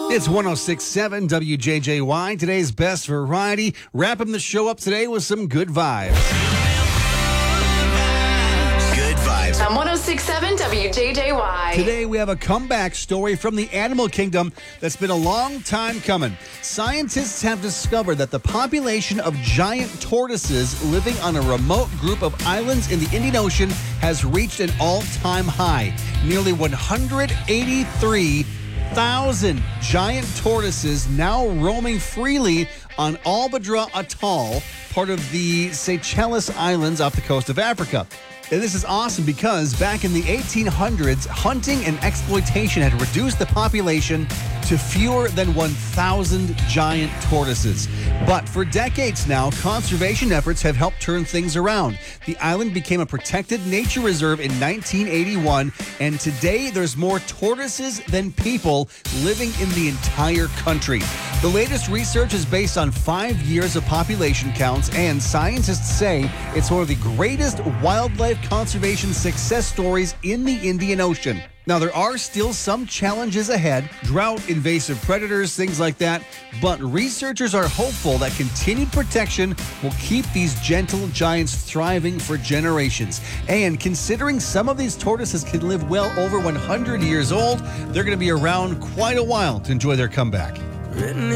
It's 106.7 WJJY, today's best variety. Wrapping the show up today with some good vibes. Good vibes. On 106.7 WJJY. Today we have a comeback story from the animal kingdom that's been a long time coming. Scientists have discovered that the population of giant tortoises living on a remote group of islands in the Indian Ocean has reached an all-time high. Nearly 183,000 giant tortoises now roaming freely on Albadra Atoll, part of the Seychelles Islands off the coast of Africa. And this is awesome because back in the 1800s, hunting and exploitation had reduced the population to fewer than 1,000 giant tortoises. But for decades now, conservation efforts have helped turn things around. The island became a protected nature reserve in 1981, and today there's more tortoises than people living in the entire country. The latest research is based on 5 years of population counts, and scientists say it's one of the greatest wildlife conservation success stories in the Indian Ocean. Now, there are still some challenges ahead, drought, invasive predators, things like that, but researchers are hopeful that continued protection will keep these gentle giants thriving for generations. And considering some of these tortoises can live well over 100 years old, they're going to be around quite a while to enjoy their comeback. Written